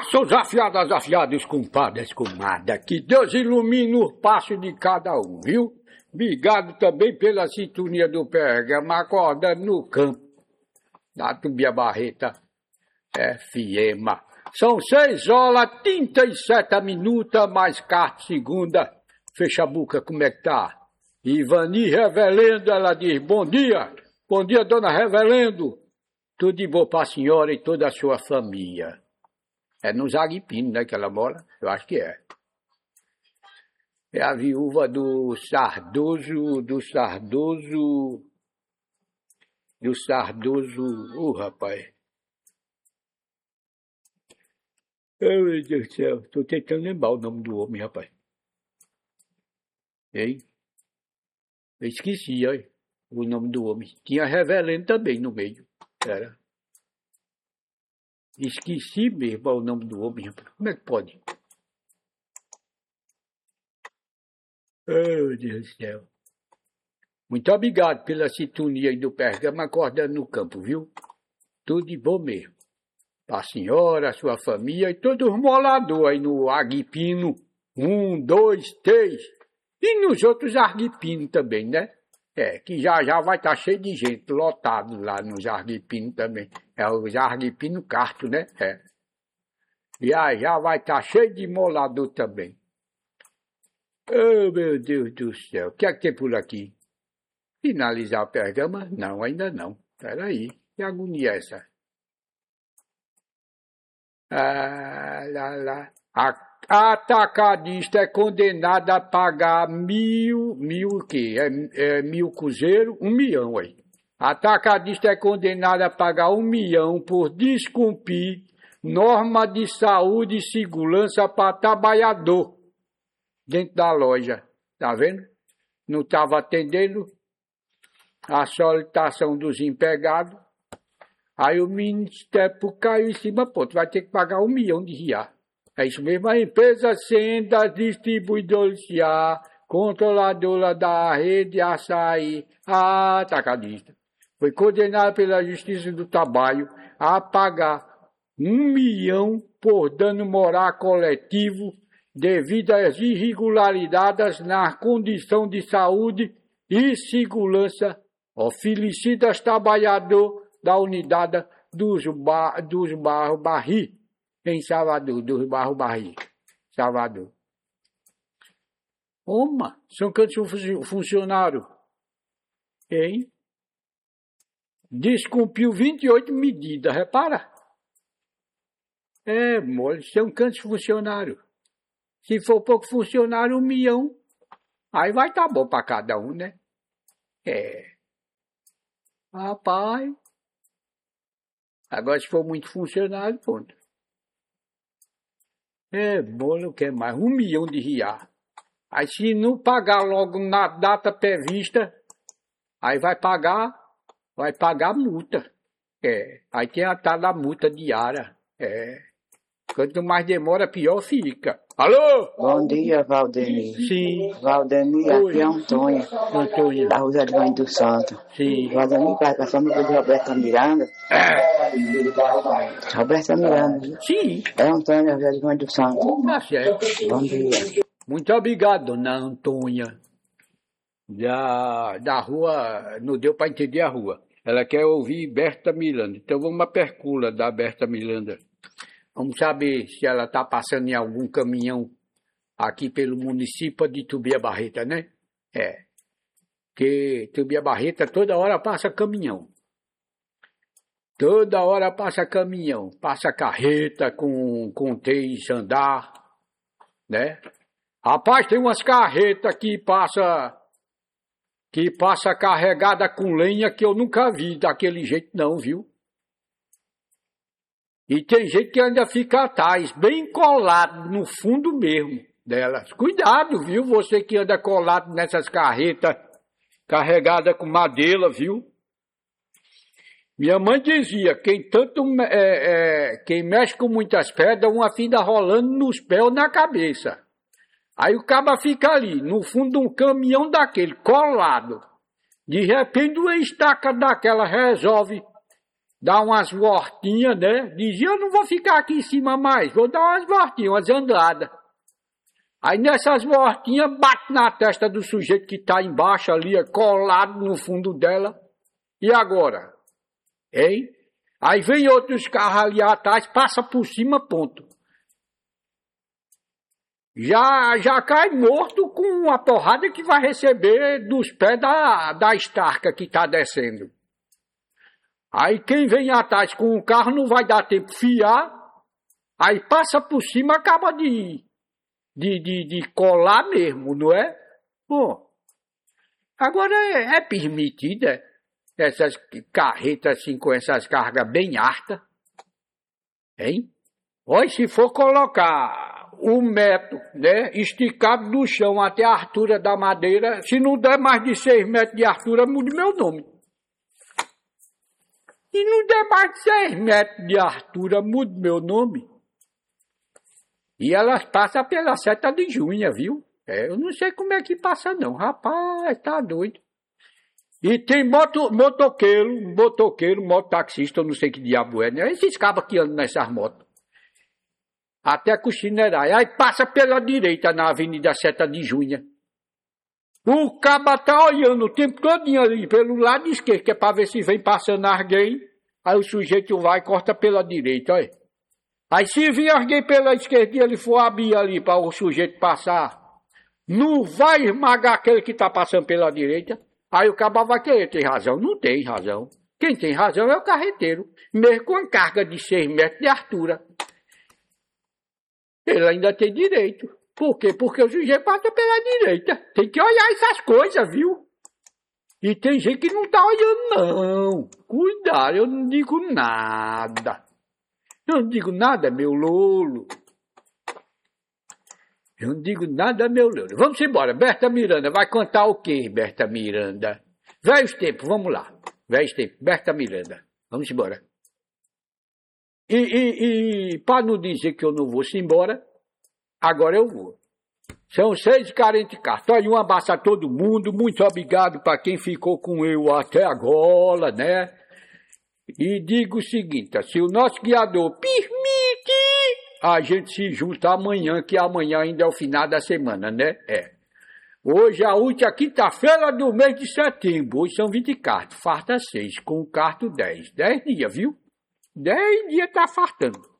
seus afiados, afiados, compadres, comadre, que Deus ilumine o passo de cada um, viu? Obrigado também pela sintonia do Pergamo, acordando no campo da Tubia Barreta FM. São 6h37, mais quarta, segunda. Fecha a boca, como é que tá? Ivani Revelendo, ela diz, bom dia, dona Revelendo. Tudo de bom para a senhora e toda a sua família. É no Zaguipino, né, que ela mora? Eu acho que é. É a viúva do Sardoso, rapaz. Oh, meu Deus do céu, tô tentando lembrar o nome do homem, rapaz. Hein? Eu esqueci, olha, o nome do homem. Tinha Revelando também no meio. Era. Esqueci mesmo o nome do homem, rapaz. Como é que pode? Oh, meu Deus do céu. Muito obrigado pela sintonia aí do Pergamo, acordando no campo, viu? Tudo de bom mesmo. Para a senhora, a sua família e todos os moradores aí no Aguipino. 1, 2, 3. E nos outros Arguipinos também, né? Que já vai estar cheio de gente, lotado lá nos Arguipinos também. É os Arguipinos Carto, né? Já vai estar cheio de molador também. Oh, meu Deus do céu. O que é que tem por aqui? Finalizar o Pergamo? Não, ainda não. Peraí. Que agonia é essa? A atacadista é condenada a pagar mil o quê? Mil cruzeiro? 1 milhão, aí. A atacadista é condenada a pagar 1 milhão por descumprir norma de saúde e segurança para trabalhador dentro da loja. Tá vendo? Não estava atendendo a solicitação dos empregados. Aí o Ministério caiu em cima, pô, tu vai ter que pagar 1 milhão de reais. É isso mesmo, a empresa Senda Distribuidora de Ar, controladora da rede Açaí, a atacadista, foi condenada pela Justiça do Trabalho a pagar 1 milhão por dano moral coletivo devido às irregularidades na condição de saúde e segurança oferecidas trabalhador da unidade dos Barros Barri, em Salvador, dos Barros Barri, Salvador. Oma, são quantos funcionários? Hein? Descumpriu 28 medidas, repara? Mole, são quantos funcionários? Se for pouco funcionário, 1 milhão. Aí vai estar bom para cada um, né? Rapaz. Agora, se for muito funcionário, ponto. Bom, não quer mais. 1 milhão de reais. Aí, se não pagar logo na data prevista, aí vai pagar multa. Aí tem a tal da multa diária. Quanto mais demora, pior fica. Alô? Bom dia, Valdemir. Sim. Valdemir, aqui é Antônia, da Rua Advante do Santo. Sim. Valdemir, da família de Roberta Miranda. Roberta Miranda, viu? Sim. É Antônia, da Rua Advante do Santo. Tá certo. Bom dia. Muito obrigado, dona Antônia. Da rua, não deu para entender a rua. Ela quer ouvir Berta Miranda. Então vamos à percula da Berta Miranda. Vamos saber se ela está passando em algum caminhão aqui pelo município de Tubia Barreta, né? Porque Tubia Barreta toda hora passa caminhão. Toda hora passa caminhão. Passa carreta com 3 andar, né? Rapaz, tem umas carretas que passa carregada com lenha que eu nunca vi daquele jeito não, viu? E tem gente que ainda fica atrás, bem colado no fundo mesmo delas. Cuidado, viu? Você que anda colado nessas carretas carregadas com madeira, viu? Minha mãe dizia, quem mexe com muitas pedras, uma finda rolando nos pés ou na cabeça. Aí o caba fica ali, no fundo de um caminhão daquele, colado. De repente uma estaca daquela resolve dar umas voltinhas, né? Dizia, eu não vou ficar aqui em cima mais, vou dar umas voltinhas, umas andadas. Aí nessas voltinhas bate na testa do sujeito que tá embaixo ali, colado no fundo dela. E agora? Hein? Aí vem outros carros ali atrás, passa por cima, ponto. Já cai morto com a porrada que vai receber dos pés da estaca que tá descendo. Aí quem vem atrás com o carro não vai dar tempo de fiar, aí passa por cima, acaba de colar mesmo, não é? Bom, agora é permitido, essas carretas assim com essas cargas bem altas, hein? Olha, se for colocar 1 metro, né, esticado do chão até a altura da madeira, se não der mais de 6 metros de altura, mude meu nome. Se não der mais de 6 metros de altura, mude meu nome. E elas passam pela seta de junha, viu? Eu não sei como é que passa não, rapaz, tá doido. E tem motoqueiro, mototaxista, eu não sei que diabo é, né? Esses cabos que andam nessas motos. Até Cuxinerai. Aí passa pela direita na Avenida Seta de Junha. O caba tá olhando o tempo todinho ali pelo lado esquerdo, que é pra ver se vem passando alguém. Aí o sujeito vai e corta pela direita, olha. Aí se vir alguém pela esquerda e ele for abrir ali para o sujeito passar, não vai esmagar aquele que tá passando pela direita. Aí o caba vai querer ter razão. Não tem razão. Quem tem razão é o carreteiro. Mesmo com a carga de 6 metros de altura. Ele ainda tem direito. Por quê? Porque o sujeito passa pela direita. Tem que olhar essas coisas, viu? E tem gente que não tá olhando, não. Cuidado, eu não digo nada. Eu não digo nada, meu lolo. Eu não digo nada, meu lolo. Vamos embora. Berta Miranda vai contar o quê, Berta Miranda? Velhos tempos, vamos lá. Velhos tempos, Berta Miranda. Vamos embora. E para não dizer que eu não vou se embora, agora eu vou. São 6h44. Olha, um abraço a todo mundo. Muito obrigado para quem ficou com eu até agora, né? E digo o seguinte, se o nosso guiador permite, a gente se junta amanhã, que amanhã ainda é o final da semana, né? Hoje é a última quinta-feira do mês de setembro. Hoje são 20 cartas, farta 6, com o carto 10. 10 dias, viu? 10 dias tá fartando.